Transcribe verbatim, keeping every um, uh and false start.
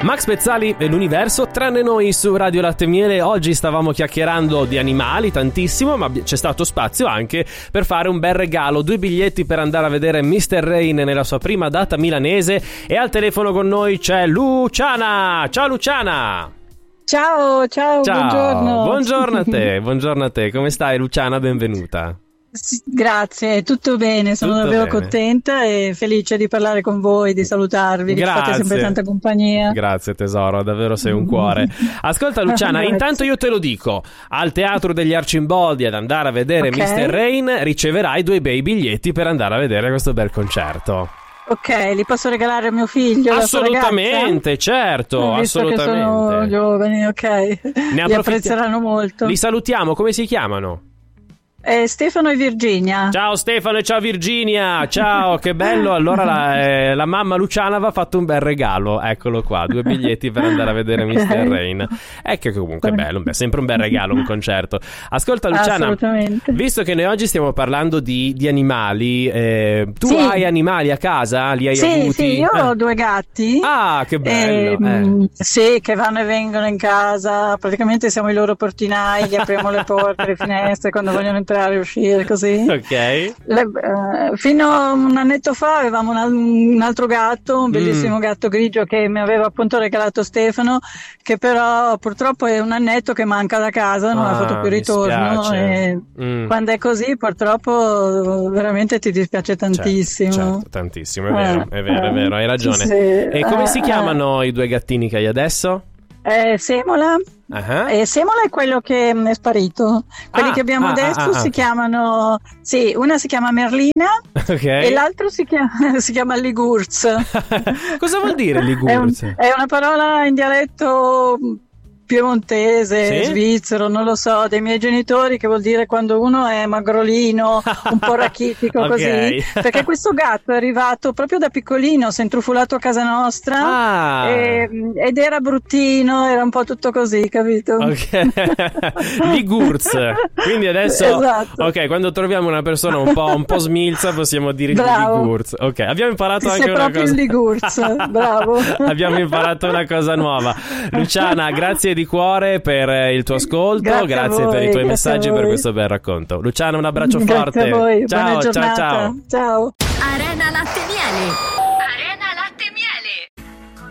Max Pezzali e l'universo tranne noi su Radio Latte e Miele. Oggi stavamo chiacchierando di animali tantissimo, ma c'è stato spazio anche per fare un bel regalo, due biglietti per andare a vedere mister Rain nella sua prima data milanese. E al telefono con noi c'è Luciana. Ciao Luciana. Ciao, ciao, ciao. buongiorno. Buongiorno a te, buongiorno a te. Come stai Luciana? Benvenuta. Grazie, tutto bene, sono tutto davvero bene. Contenta e felice di parlare con voi, di salutarvi, Grazie. che fate sempre tanta compagnia. Grazie tesoro, davvero sei un cuore. Ascolta Luciana, intanto io te lo dico, al Teatro degli Arcimboldi ad andare a vedere Okay. mister Rain riceverai due bei biglietti per andare a vedere questo bel concerto. Ok, li posso regalare a mio figlio? Assolutamente, certo, Visto assolutamente. che sono giovani, ok, Ne li approfitti- apprezzeranno molto. Li salutiamo, come si chiamano? Eh, Stefano e Virginia. Ciao Stefano e ciao Virginia, ciao, che bello. Allora la, eh, la mamma Luciana va fatto un bel regalo, eccolo qua, due biglietti per andare a vedere mister Rain. È che comunque è bello, beh, sempre un bel regalo, un concerto. Ascolta Luciana, Assolutamente. visto che noi oggi stiamo parlando di, di animali, eh, tu Sì. hai animali a casa? Li hai Sì, avuti? sì, io Eh. ho due gatti. Ah, che bello. Ehm, eh. Sì, che vanno e vengono in casa, praticamente siamo i loro portinai, gli apriamo le porte, le finestre quando vogliono entrare e uscire, così. Ok. Le- eh, fino a un annetto fa avevamo un, al- un altro gatto, un bellissimo Mm. gatto grigio che mi aveva appunto regalato Stefano, che però purtroppo è un annetto che manca da casa, non Ah, ha fatto più mi ritorno. spiace. E Mm. quando è così purtroppo veramente ti dispiace tantissimo. Certo, certo, tantissimo, è vero, Eh, è vero, è vero, hai ragione. sì, E come eh, si chiamano i due gattini che hai adesso? Eh, Semola. Ah. Eh, Semola è quello che mh, è sparito. Quelli Ah, che abbiamo ah, adesso ah, ah, si ok. chiamano, sì, una si chiama Merlina Ok. e l'altro si chiama, si chiama Ligurz. Cosa vuol dire È, un- Ligurz? è una parola in dialetto piemontese, Sì? svizzero, non lo so, dei miei genitori, che vuol dire quando uno è magrolino, un po' rachitico, Ok. così. Perché questo gatto è arrivato proprio da piccolino, si è intrufolato a casa nostra. Ah. E- ed era bruttino, era un po' tutto così, capito? Ok. Ligurz. Quindi adesso Esatto. ok, quando troviamo una persona un po', un po' smilza possiamo dire Bravo. Ligurz. Ok, abbiamo imparato Sei anche una proprio cosa. il Ligurz, bravo. Abbiamo imparato una cosa nuova. Luciana, grazie di cuore per il tuo ascolto, Grazie grazie, a voi, per i tuoi grazie messaggi a e per voi. questo bel racconto. Luciana, un abbraccio Grazie forte. a voi, Ciao, buona ciao, giornata. ciao. Ciao. Arena Latte e Miele.